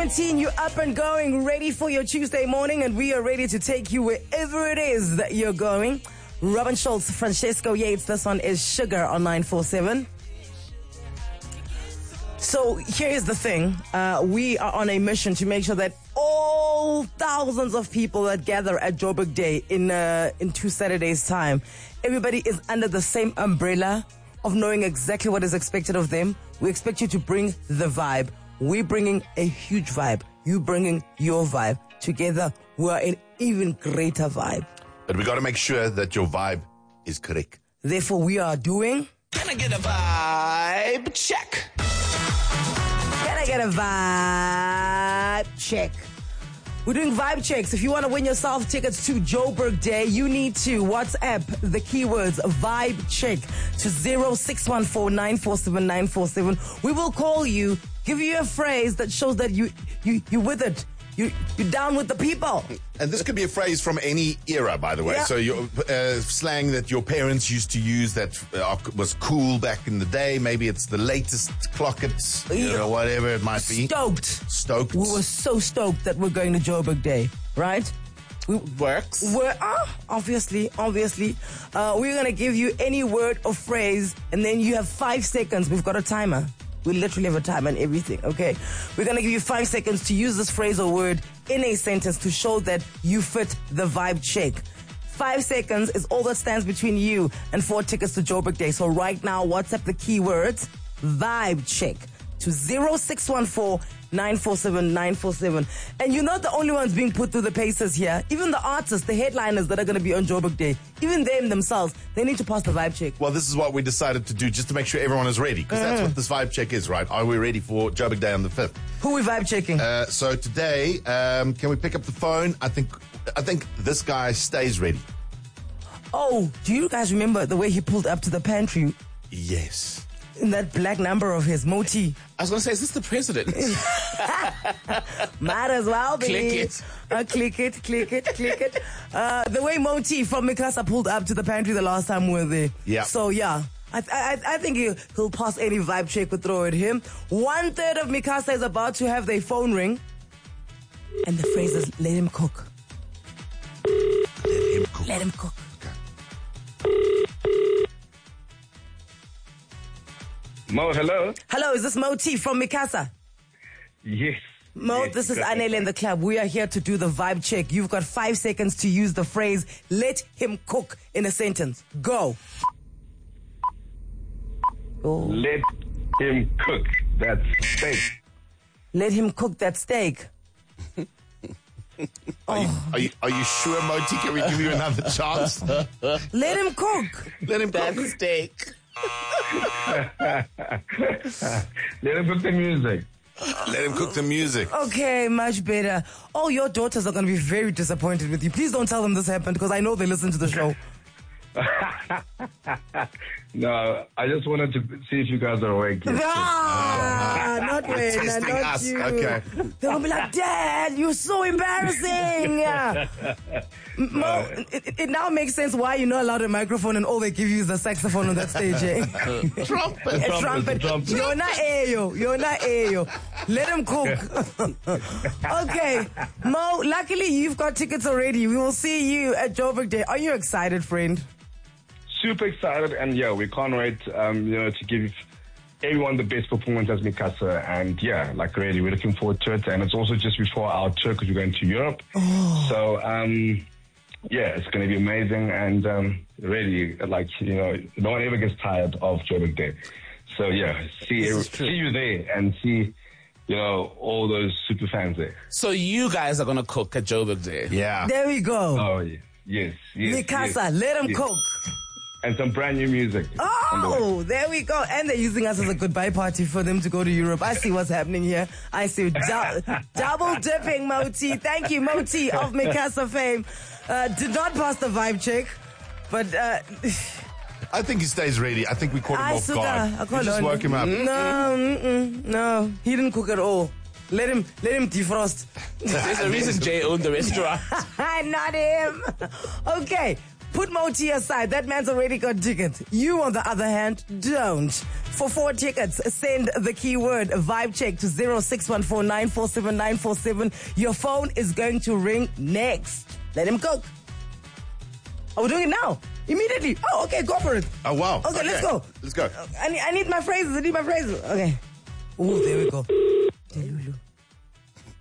17, you're up and going, ready for your Tuesday morning, and we are ready to take you wherever it is that you're going. Robin Schultz, Francesco Yates, this one is Sugar on 947. So here's the thing. We are on a mission to make sure that all thousands of people that gather at Joburg Day in 2 Saturdays' time, everybody is under the same umbrella of knowing exactly what is expected of them. We expect you to bring the vibe. We're bringing a huge vibe. You bringing your vibe. Together, we're an even greater vibe. But we got to make sure that your vibe is correct. Therefore, we are doing... Can I get a vibe check? Can I get a vibe check? We're doing vibe checks. If you want to win yourself tickets to Joburg Day, you need to WhatsApp the keywords vibe check to 0614-947-947. We will call you, give you a phrase that shows that you with it. You're down with the people. And this could be a phrase from any era, by the way. Yeah. So your slang that your parents used to use that was cool back in the day. Maybe it's the latest clockets, whatever it might be. Stoked. We were so stoked that we're going to Joburg Day, right? Works. Obviously. We're going to give you any word or phrase, and then you have 5 seconds. We've got a timer. We literally have a time and everything, okay? We're going to give you 5 seconds to use this phrase or word in a sentence to show that you fit the vibe check. 5 seconds is all that stands between you and 4 tickets to Joburg Day. So right now, WhatsApp the keywords vibe check to 0614-947-947. And you're not the only ones being put through the paces here. Even the artists, the headliners that are going to be on Joburg Day, even them themselves, they need to pass the vibe check. Well, this is what we decided to do just to make sure everyone is ready, because that's what this vibe check is, right? Are we ready for Joburg Day on the 5th? Who are we vibe checking? So today, can we pick up the phone? I think this guy stays ready. Oh, do you guys remember the way he pulled up to the pantry Yes. in that black number of his, Moti? I was going to say, is this the president? Might as well be. Click it. Click it. The way Moti from Mikasa pulled up to the pantry the last time we were there. Yeah. So, yeah. I think he'll pass any vibe check we throw at him. 1/3 of Mikasa is about to have their phone ring. And the phrase is, let him cook. Let him cook. Mo, hello? Hello, is this Moti from Mikasa? Yes. Mo, Yes, this is exactly. Anele in the club. We are here to do the vibe check. You've got 5 seconds to use the phrase, let him cook, in a sentence. Go. Let him cook that steak. Let him cook that steak. Are you sure, Moti? Can we give you another chance? Let him cook. Let him That cook. steak. Let him cook the music. Let him cook the music. Okay, much better. Oh, your daughters are going to be very disappointed with you. Please don't tell them this happened, because I know they listen to the show. No, I just wanted to see if you guys are awake. Yes. Not when, testing not us. you. Okay. They're going to be like, Dad, you're so embarrassing. Mo, it now makes sense why you're not allowed a microphone and all they give you is a saxophone on that stage. Eh? Trumpet. A trumpet. You're not Ayo. Let him cook. Okay. Mo, luckily you've got tickets already. We will see you at Joburg Day. Are you excited, friend? Super excited, and yeah, we can't wait, to give everyone the best performance as Mikasa, and yeah, like really, we're looking forward to it, and it's also just before our tour because we're going to Europe. So, yeah, it's going to be amazing, and really, like, no one ever gets tired of Joburg Day. So yeah, see you there, and see, all those super fans there. So you guys are going to cook at Joburg Day. Yeah. There we go. Oh, yeah. Yes. Mikasa, let him cook. And some brand new music. Oh, there we go. And they're using us as a goodbye party for them to go to Europe. I see what's happening here. I see double dipping, Moti. Thank you, Moti of Mikasa fame. Did not pass the vibe check, but I think he stays ready. I think we caught him off guard. We just woke him up. No, he didn't cook at all. Let him defrost. There's a reason Jay owned the restaurant. Not him. Okay. Put Moti aside. That man's already got tickets. You, on the other hand, don't. For 4 tickets, send the keyword vibe check to 0614947947. Your phone is going to ring next. Let him cook. Are we doing it now? Immediately. Oh, okay, go for it. Oh, wow. Okay, let's go. Let's go. I need my phrases. Okay. Oh, there we go. Delulu.